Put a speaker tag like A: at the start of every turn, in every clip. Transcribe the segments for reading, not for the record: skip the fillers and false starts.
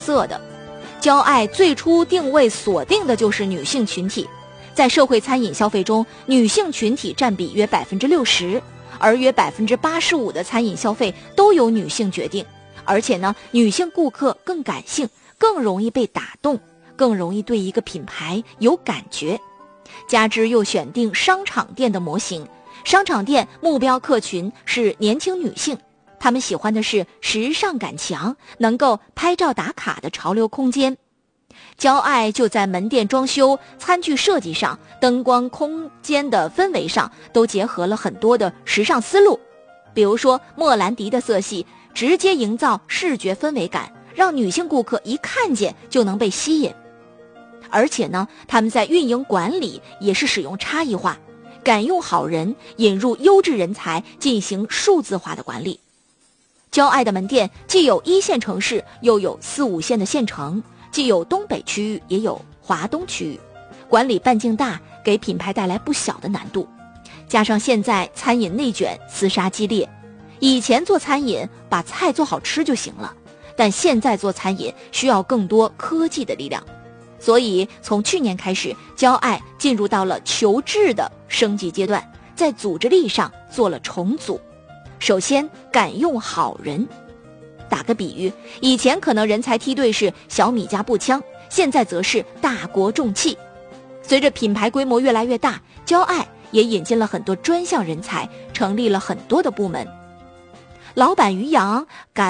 A: 色的。骄爱最初定位锁定的就是女性群体，在社会餐饮消费中，女性群体占比约60%，而约85%的餐饮消费都由女性决定。而且呢，女性顾客更感性，更容易被打动，更容易对一个品牌有感觉。加之又选定商场店的模型，商场店目标客群是年轻女性，她们喜欢的是时尚感强，能够拍照打卡的潮流空间。骄爱就在门店装修、餐具设计上、灯光空间的氛围上都结合了很多的时尚思路。比如说莫兰迪的色系直接营造视觉氛围感，让女性顾客一看见就能被吸引。而且呢，他们在运营管理也是使用差异化，敢用好人，引入优质人才，进行数字化的管理。骄爱的门店既有1线城市，又有4、5线的县城，既有东北区域，也有华东区域，管理半径大，给品牌带来不小的难度。加上现在餐饮内卷，厮杀激烈，以前做餐饮把菜做好吃就行了，但现在做餐饮需要更多科技的力量。所以从去年开始，骄爱进入到了求质的升级阶段，在组织力上做了重组。首先敢用好人，打个比喻，以前可能人才梯队是小米加步枪，现在则是大国重器。随着品牌规模越来越大，骄爱也引进了很多专项人才，成立了很多的部门。老板于洋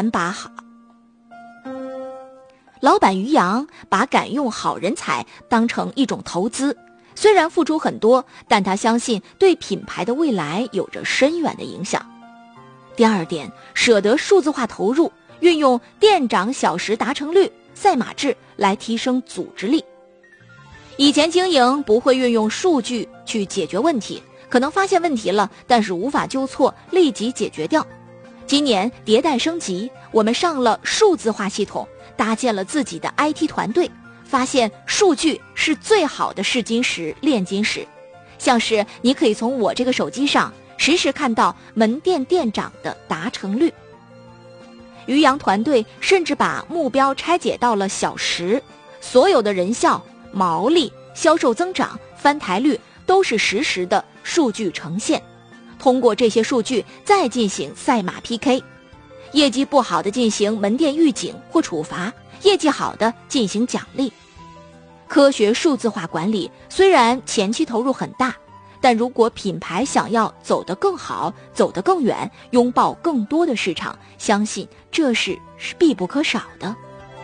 A: 把敢用好人才当成一种投资，虽然付出很多，但他相信对品牌的未来有着深远的影响。第二点，舍得数字化投入，运用店长小时达成率、赛马制来提升组织力。以前经营不会运用数据去解决问题，可能发现问题了，但是无法纠错，立即解决掉。今年迭代升级，我们上了数字化系统，搭建了自己的 IT 团队，发现数据是最好的试金石、炼金石。像是你可以从我这个手机上实时看到门店店长的达成率。于洋团队甚至把目标拆解到了小时，所有的人效、毛利、销售增长、翻台率都是实时的数据呈现。通过这些数据再进行赛马 PK， 业绩不好的进行门店预警或处罚，业绩好的进行奖励。科学数字化管理虽然前期投入很大，但如果品牌想要走得更好，走得更远，拥抱更多的市场，相信这是必不可少的。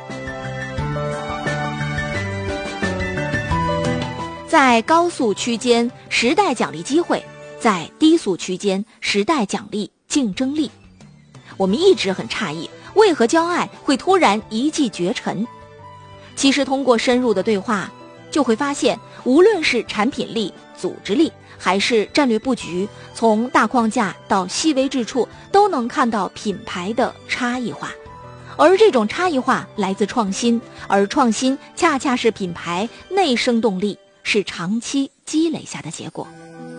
A: 在高速区间，时代奖励机会；在低速区间，时代奖励竞争力。我们一直很诧异，为何骄爱会突然一骑绝尘？其实通过深入的对话，就会发现，无论是产品力、组织力，还是战略布局，从大框架到细微之处，都能看到品牌的差异化。而这种差异化来自创新，而创新恰恰是品牌内生动力，是长期积累下的结果。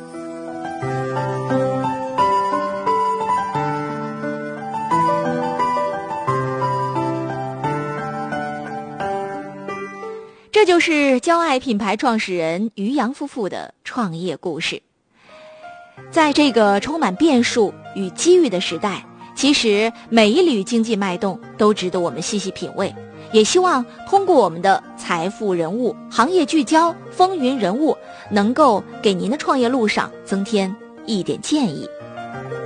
A: 这就是骄爱品牌创始人于洋夫妇的创业故事。在这个充满变数与机遇的时代，其实每一缕经济脉动都值得我们细细品味。也希望通过我们的财富人物、行业聚焦、风云人物，能够给您的创业路上增添一点建议。